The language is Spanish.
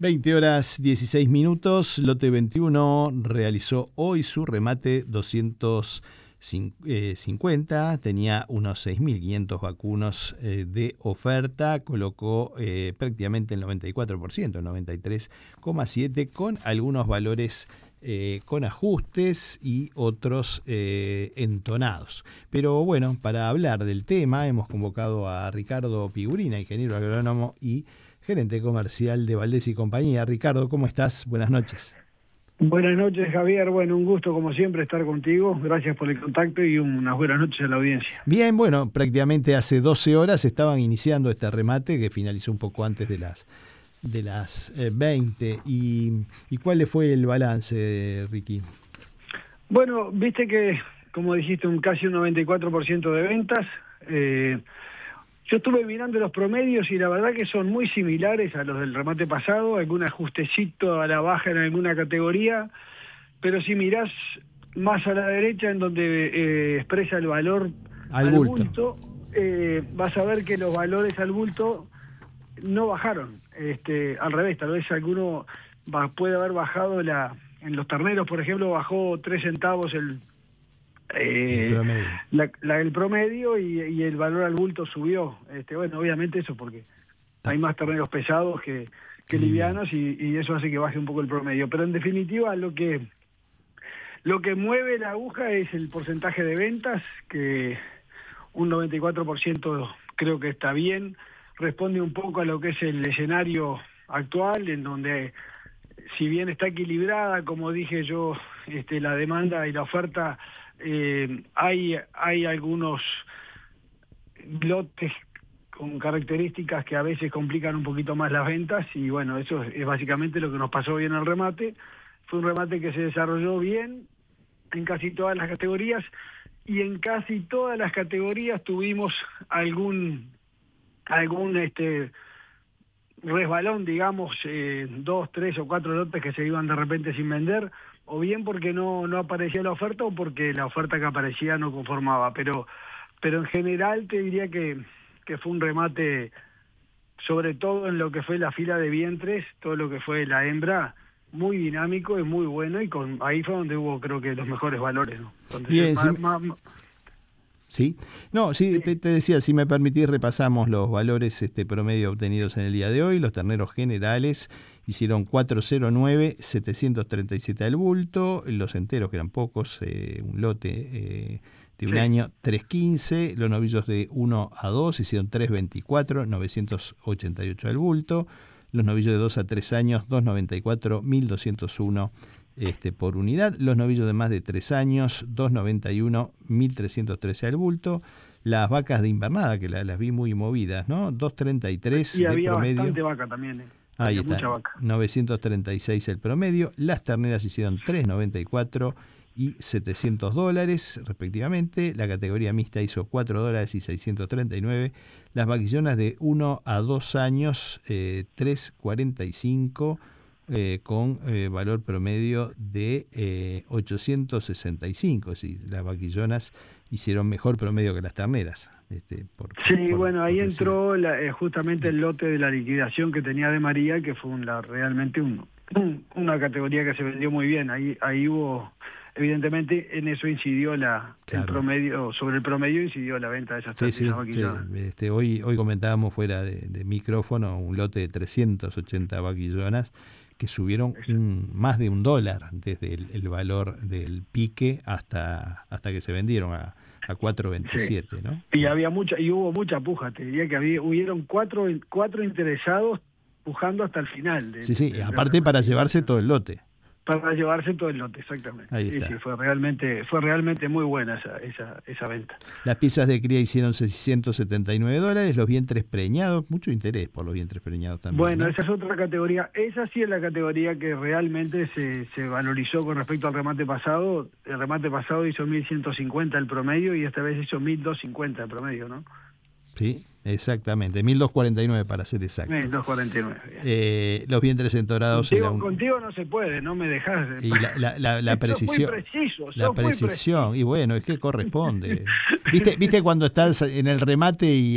20 horas 16 minutos, lote 21 realizó hoy su remate 250, tenía unos 6.500 vacunos de oferta, colocó prácticamente el 94%, el 93,7%, con algunos valores con ajustes y otros entonados. Pero bueno, para hablar del tema hemos convocado a Ricardo Pigurina, ingeniero agrónomo y gerente comercial de Valdés y Compañía. Ricardo, ¿cómo estás? Buenas noches. Buenas noches, Javier. Bueno, un gusto como siempre estar contigo. Gracias por el contacto y unas buenas noches a la audiencia. Bien, bueno, prácticamente hace 12 horas estaban iniciando este remate que finalizó un poco antes de las 20. ¿Y cuál le fue el balance, Ricky? Bueno, viste que, como dijiste, casi un 94% de ventas. Yo estuve mirando los promedios y la verdad que son muy similares a los del remate pasado, algún ajustecito a la baja en alguna categoría, pero si mirás más a la derecha en donde expresa el valor al bulto, vas a ver que los valores al bulto no bajaron, al revés, tal vez alguno puede haber bajado en los terneros, por ejemplo, bajó 3 centavos el promedio y el valor al bulto subió. Bueno, obviamente eso porque hay más terneros pesados que livianos y eso hace que baje un poco el promedio. Pero en definitiva lo que mueve la aguja es el porcentaje de ventas, que un 94% creo que está bien, responde un poco a lo que es el escenario actual, en donde si bien está equilibrada, como dije yo, la demanda y la oferta, hay algunos lotes con características que a veces complican un poquito más las ventas y bueno, eso es básicamente lo que nos pasó hoy en el remate. Fue un remate que se desarrolló bien en casi todas las categorías y en casi todas las categorías tuvimos algún resbalón, digamos, 2, 3 o 4 lotes que se iban de repente sin vender, o bien porque no aparecía la oferta o porque la oferta que aparecía no conformaba, pero en general te diría que fue un remate, sobre todo en lo que fue la fila de vientres, todo lo que fue la hembra, muy dinámico y muy bueno, y ahí fue donde hubo creo que los mejores valores, ¿no? Bien, ¿sí? No, sí, te decía, si me permitís, repasamos los valores promedio obtenidos en el día de hoy. Los terneros generales hicieron 409, 737 al bulto. Los enteros, que eran pocos, un lote de un año, 315. Los novillos de 1 a 2 hicieron 324, 988 al bulto. Los novillos de 2 a 3 años, 294, 1201 por unidad. Los novillos de más de 3 años, 291, 1313 al bulto. Las vacas de invernada, que las vi muy movidas, ¿no? 233 y de había promedio. Bastante vaca también, Ahí había está, mucha vaca. 936 el promedio. Las terneras hicieron 394 y $700 respectivamente. La categoría mixta hizo $4 y 639. Las vaquillonas de 1 a 2 años, 345 con valor promedio de 865. Sí, las vaquillonas hicieron mejor promedio que las terneras. Bueno, ahí entró justamente el lote de la liquidación que tenía de María, que fue realmente una categoría que se vendió muy bien. Ahí hubo, evidentemente, en eso incidió el promedio, sobre el promedio incidió la venta de esas vaquillonas. Sí. Hoy comentábamos fuera de micrófono un lote de 380 vaquillonas que subieron más de $1 desde el valor del pique hasta que se vendieron a 4.27, ¿no? Y hubo mucha puja, te diría que hubieron cuatro interesados pujando hasta el final. Aparte para llevarse todo el lote. Para llevarse todo el lote, exactamente. Ahí está. Sí, fue realmente muy buena esa venta. Las piezas de cría hicieron $679, los vientres preñados, mucho interés por los vientres preñados también. Bueno, ¿no? esa es otra categoría, esa sí es la categoría que realmente se valorizó con respecto al remate pasado. El remate pasado hizo 1.150 el promedio y esta vez hizo 1.250 el promedio, ¿no? Sí, exactamente, 1.249 para ser exacto. 1.249. Los vientres entorados. Contigo no se puede, no me dejas. Y la precisión. La precisión, y bueno, es que corresponde. ¿Viste cuando estás en el remate y